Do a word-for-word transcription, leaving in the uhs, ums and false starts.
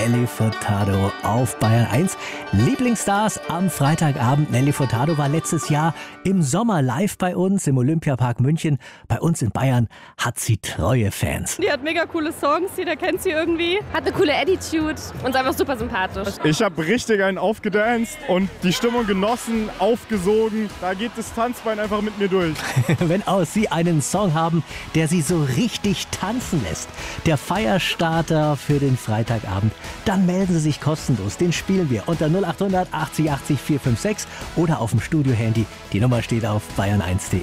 Nelly Furtado auf Bayern eins. Lieblingsstars am Freitagabend. Nelly Furtado war letztes Jahr im Sommer live bei uns im Olympiapark München. Bei uns in Bayern hat sie treue Fans. Die hat mega coole Songs, jeder kennt sie irgendwie. Hat eine coole Attitude und ist einfach super sympathisch. Ich habe richtig einen aufgedanced und die Stimmung genossen, aufgesogen. Da geht das Tanzbein einfach mit mir durch. Wenn auch Sie einen Song haben, der Sie so richtig tanzen lässt, der Feierstarter für den Freitagabend, dann melden Sie sich kostenlos. Den spielen wir unter null acht hundert achtzig achtzig vier fünf sechs oder auf dem Studio-Handy. Die Nummer steht auf bayern eins punkt de.